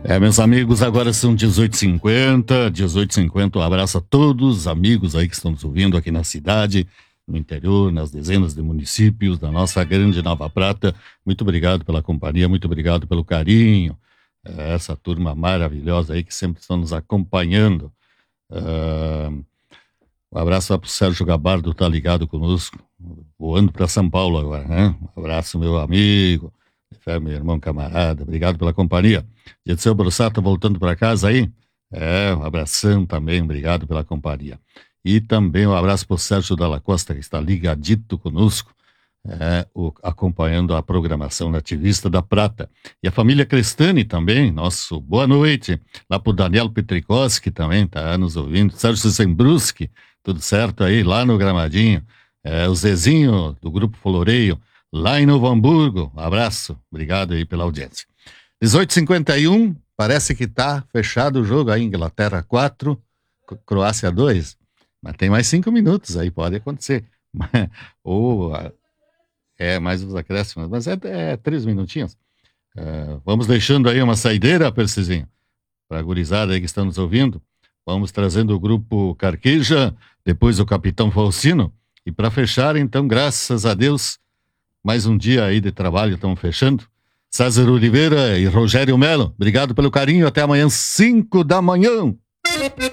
Meus amigos, agora são 18h50, um abraço a todos os amigos aí que estão nos ouvindo aqui na cidade, no interior, nas dezenas de municípios da nossa grande Nova Prata. Muito obrigado pela companhia, muito obrigado pelo carinho, essa turma maravilhosa aí que sempre estão nos acompanhando. Um abraço para o Sérgio Gabardo, tá ligado conosco, voando para São Paulo agora, né? Um abraço, meu amigo, meu irmão camarada, obrigado pela companhia. Dirceu Brossato voltando para casa aí? Um abração também, obrigado pela companhia. E também um abraço para o Sérgio Dalla Costa, que está ligadito conosco, acompanhando a programação nativista da Prata. E a família Crestani também, nosso boa noite. Lá para o Daniel Petrikoski também, tá nos ouvindo. Sérgio Zembruski, tudo certo aí, lá no Gramadinho. O Zezinho, do Grupo Floreio, lá em Novo Hamburgo. Um abraço, obrigado aí pela audiência. 18h51, parece que tá fechado o jogo aí, Inglaterra 4, Croácia 2, mas tem mais 5 minutos aí, pode acontecer. Ou mais os acréscimos, mas é 3 minutinhos. Vamos deixando aí uma saideira, Percizinho, para a gurizada aí que estão nos ouvindo. Vamos trazendo o grupo Carqueja, depois o Capitão Falcino, e para fechar, então, graças a Deus, mais um dia aí de trabalho, estamos fechando. César Oliveira e Rogério Melo, obrigado pelo carinho, até amanhã, 5 da manhã.